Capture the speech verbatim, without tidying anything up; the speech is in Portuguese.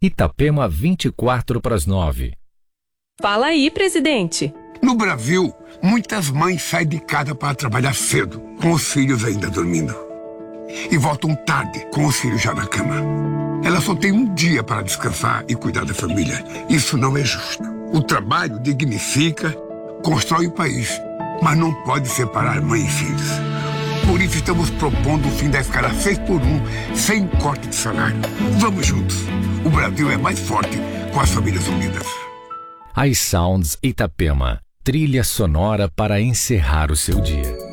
Itapema, vinte e quatro para as nove. Fala aí, presidente. No Brasil, muitas mães saem de casa para trabalhar cedo, com os filhos ainda dormindo. E voltam tarde, com os filhos já na cama. Elas só têm um dia para descansar e cuidar da família. Isso não é justo. O trabalho dignifica, constrói o país, mas não pode separar mãe e filhos. Por isso estamos propondo o fim da escala seis por um, sem corte de salário. Vamos juntos. O Brasil é mais forte com as famílias unidas. iSounds Itapema, trilha sonora para encerrar o seu dia.